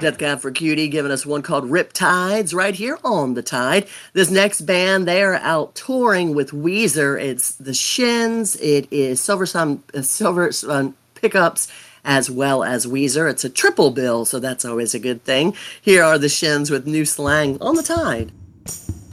Death Cab for Cutie giving us one called Riptides right here on the Tide. This next band, they are out touring with Weezer. It's the Shins. It is Silver Sun Pickups as well as Weezer. It's a triple bill, so that's always a good thing. Here are the Shins with New Slang on the Tide.